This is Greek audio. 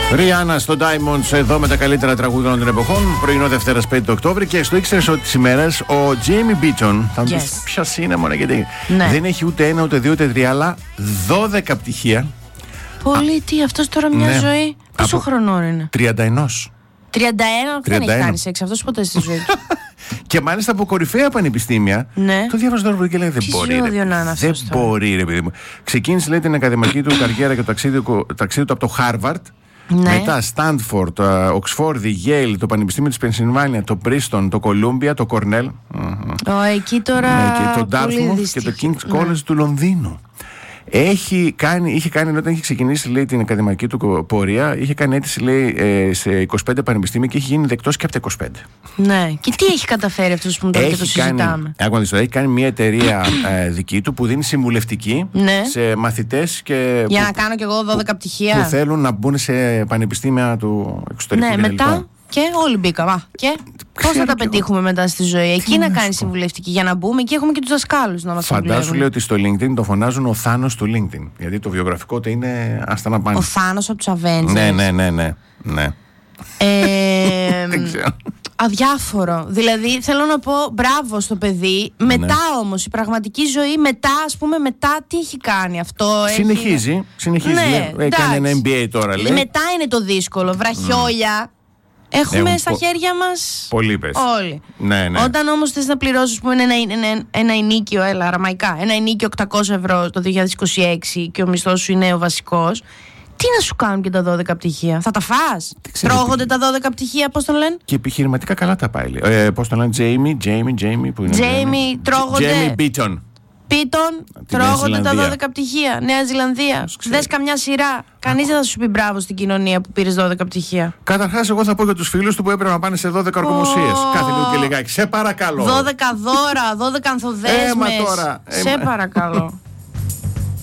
Ριάννα στο Diamonds, εδώ με τα καλύτερα τραγούδια των εποχών. Πρωινό Δευτέρας 5 Οκτώβρη. Και στο ήξερες ότι τη ημέρα ο Jamie Beaton. Θα μου πεις ποιος είναι, μόνο γιατί. Ναι. Δεν έχει ούτε ένα, ούτε δύο, ούτε τρία, αλλά 12 πτυχία. Πολύ, τι, αυτός τώρα μια ζωή. Πόσο χρονών είναι? 31. 31, δεν έχει κάνει σεξ αυτός ποτέ στη ζωή του. Και μάλιστα από κορυφαία πανεπιστήμια. Ναι. Το διάβαζα τώρα και λέει: δεν μπορεί. Δεν μπορεί, ρε παιδί μου. Ξεκίνησε, λέει, την ακαδημαϊκή του καριέρα και το ταξίδι του από το Χάρβαρτ. Ναι. Μετά Στάνφορντ, Οξφόρδη, Yale, το Πανεπιστήμιο της Πενσιλβάνια, το Πρίστον, το Κολούμπια, το Κορνέλ. Εκεί τώρα. Και το Ντάρτμουθ και το King's College του Λονδίνου. Είχε κάνει όταν είχε ξεκινήσει, λέει, την ακαδημαϊκή του πορεία, είχε κάνει αίτηση, λέει, σε 25 πανεπιστήμια και είχε γίνει δεκτός και από τα 25. Ναι. Και τι έχει καταφέρει αυτός που τώρα και το συζητάμε? Έχει κάνει μια εταιρεία δική του που δίνει συμβουλευτική σε μαθητές και. Για να κάνω κι εγώ 12 πτυχία. Που θέλουν να μπουν σε πανεπιστήμια του εξωτερικού. Ναι, μετά. Και όλοι μπήκαμε. Και πώς θα τα πετύχουμε μετά στη ζωή? Εκεί να κάνει συμβουλευτική για να μπούμε. Εκεί έχουμε και τους δασκάλους να μας συμβουλεύουν. Φαντάσου, λέει, ότι στο LinkedIn το φωνάζουν ο Θάνος του LinkedIn. Γιατί το βιογραφικό του είναι άστα να πάνε. Ο Θάνος από τους Avengers. Ναι. Δεν ξέρω. Αδιάφορο. Δηλαδή θέλω να πω μπράβο στο παιδί. Μετά όμως η πραγματική ζωή, μετά, ας πούμε, μετά τι έχει κάνει αυτό? Συνεχίζει. Ναι, κάνει ένα MBA τώρα, λέει. Μετά είναι το δύσκολο. Βραχιόλια. Έχουμε στα χέρια μας πολύ, πες. Όλοι. Ναι. Όταν όμως θες να πληρώσεις, πούμε, ένα ενίκιο, αραμαϊκά, ένα ενίκιο 800 ευρώ το 2026 και ο μισθός σου είναι ο βασικός, τι να σου κάνουν και τα 12 πτυχία? Θα τα φας? Τρώγονται τα 12 πτυχία, πώς τον λένε? Και επιχειρηματικά καλά τα πάει. Πώς τον λένε? Jamie, που είναι? Jamie, τρώγονται. Jamie Beaton. Τρώγονται τα 12 πτυχία. Νέα Ζηλανδία. Δες καμιά σειρά. Κανείς δεν θα σου πει μπράβο στην κοινωνία που πήρες 12 πτυχία. Καταρχάς, εγώ θα πω για τους φίλους του που έπρεπε να πάνε σε 12 ορκομοσίες. Κάθε λίγο και λιγάκι. Σε παρακαλώ. 12 δώρα, 12 ανθοδέσμες. Σε παρακαλώ.